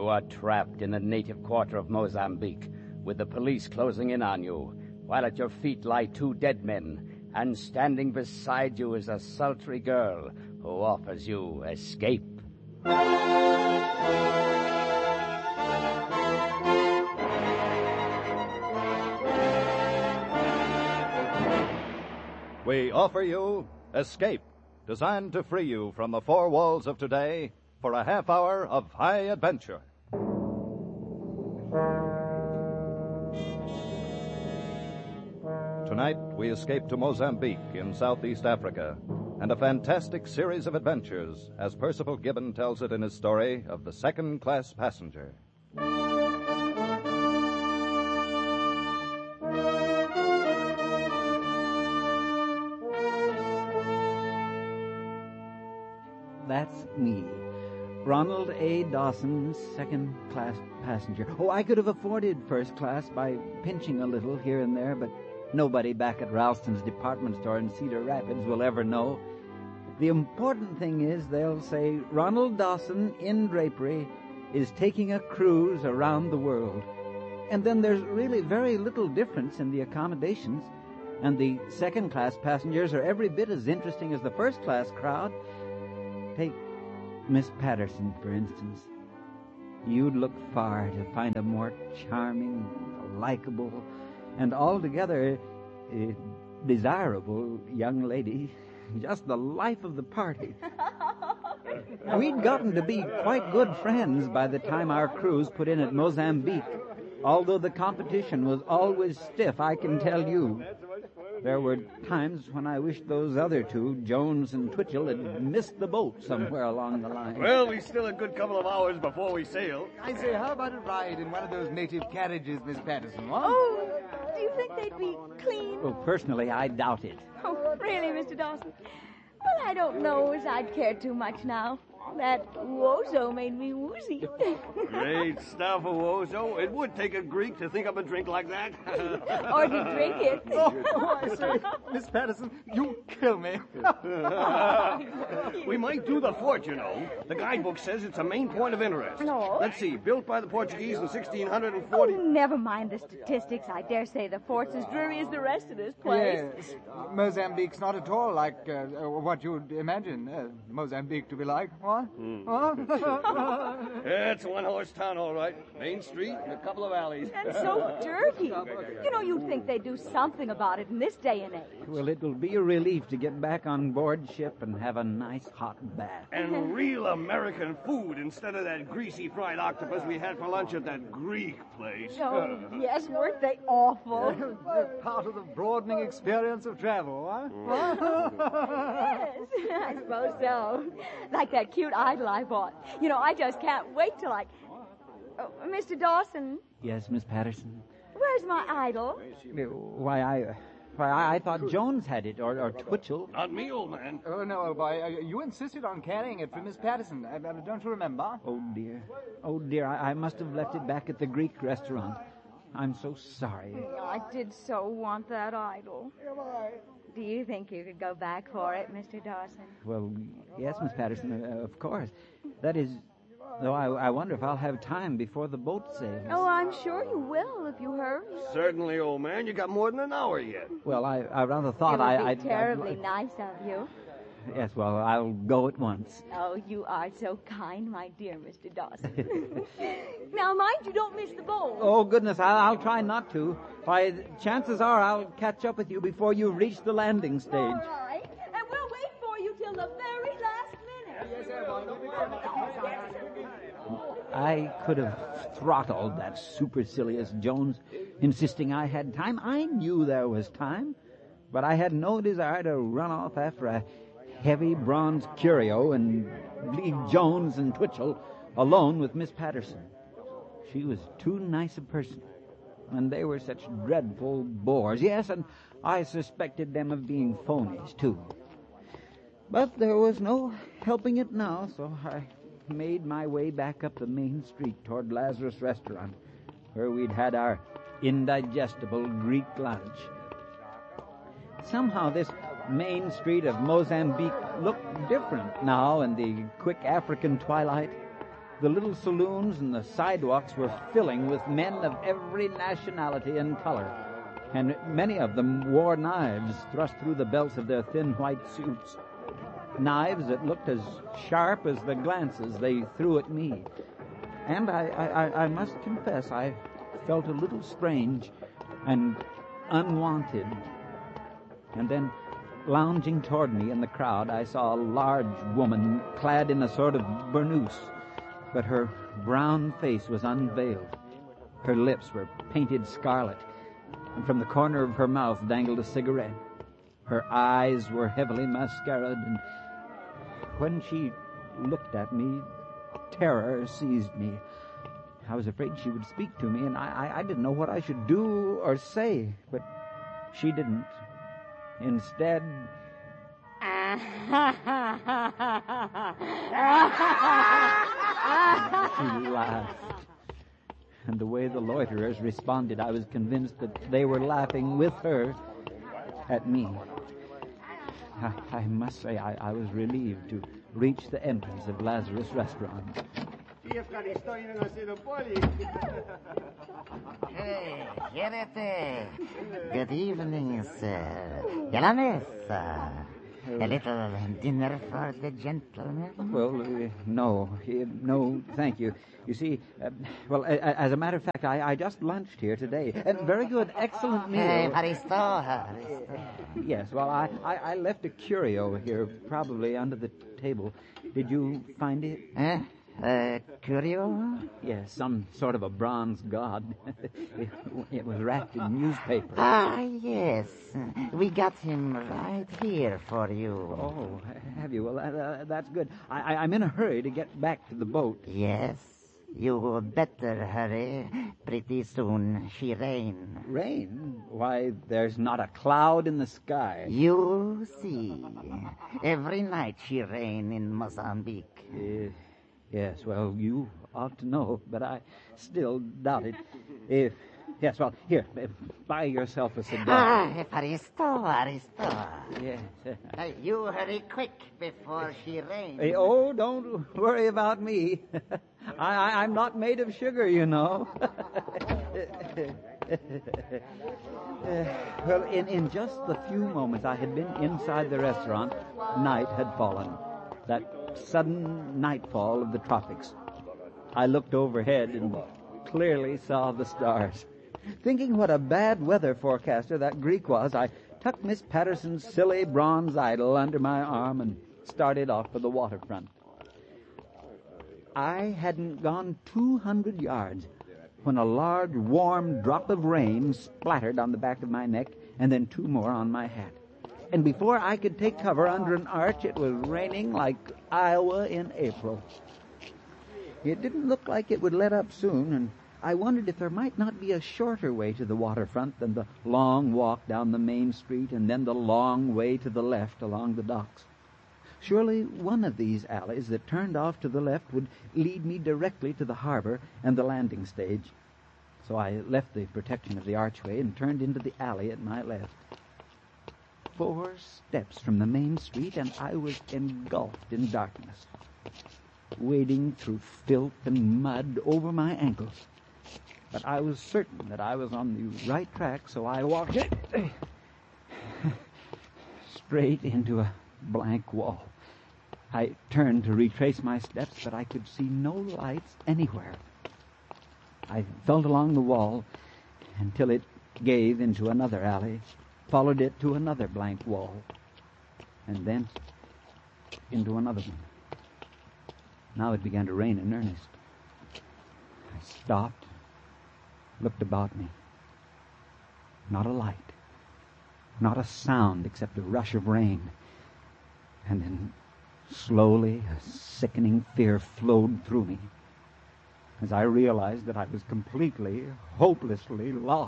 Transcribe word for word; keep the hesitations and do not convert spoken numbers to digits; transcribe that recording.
You are trapped in the native quarter of Mozambique, with the police closing in on you, while at your feet lie two dead men, and standing beside you is a sultry girl who offers you escape. We offer you Escape, designed to free you from the four walls of today for a half hour of high adventure. Tonight, we escape to Mozambique in Southeast Africa, and a fantastic series of adventures, as Percival Gibbon tells it in his story of The Second-Class Passenger. That's me. Ronald A. Dawson, second-class passenger. Oh, I could have afforded first class by pinching a little here and there, but nobody back at Ralston's department store in Cedar Rapids will ever know. The important thing is they'll say, Ronald Dawson in drapery is taking a cruise around the world. And then there's really very little difference in the accommodations, and the second-class passengers are every bit as interesting as the first-class crowd. Take Miss Patterson, for instance. You'd look far to find a more charming, likable, and altogether uh, desirable young lady. Just the life of the party. We'd gotten to be quite good friends by the time our cruise put in at Mozambique, although the competition was always stiff, I can tell you. There were times when I wished those other two, Jones and Twitchell, had missed the boat somewhere along the line. Well, we still a good couple of hours before we sail. I say, how about a ride in one of those native carriages, Miss Patterson, what? Oh, do you think they'd be clean? Well, personally, I doubt it. Oh, really, Mister Dawson? Well, I don't know as I'd care too much now. That Wozo made me woozy. Great stuff, Wozo. It would take a Greek to think up a drink like that. Or to drink it. Oh, I say, Miss Patterson, you kill me. We might do the fort, you know. The guidebook says it's a main point of interest. No. Let's see, built by the Portuguese in sixteen forty. Oh, never mind the statistics. I dare say the fort's as dreary as the rest of this place. Yes, Mozambique's not at all like uh, what you'd imagine uh, Mozambique to be like. What? Hmm. Huh? It's a one-horse town, all right. Main street and a couple of alleys. And so dirty. You know, you'd think they'd do something about it in this day and age. Well, it'll be a relief to get back on board ship and have a nice hot bath. And real American food instead of that greasy fried octopus we had for lunch at that Greek place. Oh, yes, weren't they awful? Part of the broadening experience of travel, huh? Yes, I suppose so. Like that cute idol I bought. You know, I just can't wait till I... Oh, Mister Dawson, Yes, Miss Patterson? where's my idol? Why, I... Why, I, I thought Jones had it, or, or Twitchell. Not me, old man. Oh, no, old boy. Uh, you insisted on carrying it for Miss Patterson. Uh, uh, don't you remember? Oh, dear. Oh, dear, I, I must have left it back at the Greek restaurant. I'm so sorry. Oh, I did so want that idol. Do you think you could go back for it, Mister Dawson? Well, yes, Miss Patterson, uh, of course. That is... Though I, I wonder if I'll have time before the boat sails. Oh, I'm sure you will if you hurry. Certainly, old man. You got more than an hour yet. Well, I, I rather thought It would I... be I'd- terribly I'd- nice of you. Yes, well, I'll go at once. Oh, you are so kind, my dear Mister Dawson. Now, mind you don't miss the boat. Oh, goodness, I'll, I'll try not to. Why, chances are I'll catch up with you before you reach the landing stage. All right. And we'll wait for you till the very last minute. I could have throttled that supercilious Jones, insisting I had time. I knew there was time, but I had no desire to run off after a heavy bronze curio and leave Jones and Twitchell alone with Miss Patterson. She was too nice a person, and they were such dreadful bores. Yes, and I suspected them of being phonies, too. But there was no helping it now, so I made my way back up the main street toward Lazarus Restaurant, where we'd had our indigestible Greek lunch. Somehow this main street of Mozambique looked different now in the quick African twilight. The little saloons and the sidewalks were filling with men of every nationality and color, and many of them wore knives thrust through the belts of their thin white suits. Knives that looked as sharp as the glances they threw at me. And I, I, I must confess, I felt a little strange and unwanted. And then, lounging toward me in the crowd, I saw a large woman clad in a sort of burnous, but her brown face was unveiled. Her lips were painted scarlet, and from the corner of her mouth dangled a cigarette. Her eyes were heavily mascaraed, and when she looked at me, terror seized me. I was afraid she would speak to me, and I, I, I didn't know what I should do or say, but she didn't. Instead, she laughed. And the way the loiterers responded, I was convinced that they were laughing with her at me. I, I must say I, I was relieved to reach the entrance of Lazarus Restaurant. Hey, Gerete. Good evening, sir. Yalla messa. A little dinner for the gentlemen? Well, uh, no. Uh, no, thank you. You see, uh, well, uh, as a matter of fact, I, I just lunched here today. And very good, excellent meal. Hey, Paristo, Paristo. Yes, well, I, I, I left a curio here, probably under the table. Did you find it? Eh? Uh, curio? Yes, some sort of a bronze god. it, it was wrapped in newspaper. Ah, yes. We got him right here for you. Oh, have you? Well, that, uh, that's good. I, I, I'm in a hurry to get back to the boat. Yes, you better hurry. Pretty soon she rain. Rain? Why, there's not a cloud in the sky. You see. Every night she rain in Mozambique. Uh, Yes, well, you ought to know, but I still doubt it. If, yes, well, here, buy yourself a cigar. Ah, Aristo, Aristo. Yes. Uh, you hurry quick before she rains. Hey, oh, don't worry about me. I, I, I'm not made of sugar, you know. uh, well, in, in just the few moments I had been inside the restaurant, night had fallen. That sudden nightfall of the tropics. I looked overhead and clearly saw the stars. Thinking what a bad weather forecaster that Greek was, I tucked Miss Patterson's silly bronze idol under my arm and started off for the waterfront. I hadn't gone two hundred yards when a large, warm drop of rain splattered on the back of my neck and then two more on my hat. And before I could take cover under an arch, it was raining like Iowa in April. It didn't look like it would let up soon, and I wondered if there might not be a shorter way to the waterfront than the long walk down the main street and then the long way to the left along the docks. Surely one of these alleys that turned off to the left would lead me directly to the harbor and the landing stage. So I left the protection of the archway and turned into the alley at my left. Four steps from the main street, and I was engulfed in darkness, wading through filth and mud over my ankles. But I was certain that I was on the right track, so I walked straight into a blank wall. I turned to retrace my steps, but I could see no lights anywhere. I felt along the wall until it gave into another alley, followed it to another blank wall, and then into another one. Now it began to rain in earnest. I stopped, looked about me. Not a light, not a sound except a rush of rain. And then slowly a sickening fear flowed through me as I realized that I was completely, hopelessly lost.